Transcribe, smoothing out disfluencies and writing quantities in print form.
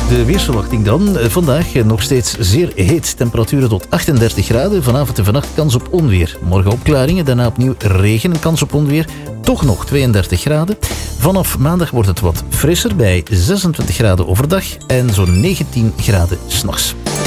De weersverwachting dan. Vandaag nog steeds zeer heet. Temperaturen tot 38 graden. Vanavond en vannacht kans op onweer. Morgen opklaringen, daarna opnieuw regen en kans op onweer. Toch nog 32 graden. Vanaf maandag wordt het wat frisser bij 26 graden overdag en zo'n 19 graden 's nachts.